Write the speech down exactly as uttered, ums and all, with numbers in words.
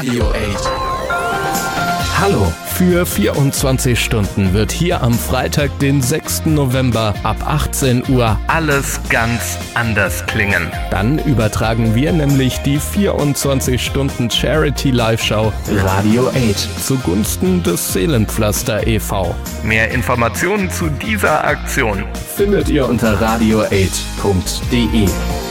Radio acht. Hallo. Für vierundzwanzig Stunden wird hier am Freitag, den sechsten November ab achtzehn Uhr alles ganz anders klingen. Dann übertragen wir nämlich die vierundzwanzig Stunden Charity Live-Show Radio acht zugunsten des Seelenpflaster e V Mehr Informationen zu dieser Aktion findet ihr unter radio acht punkt de.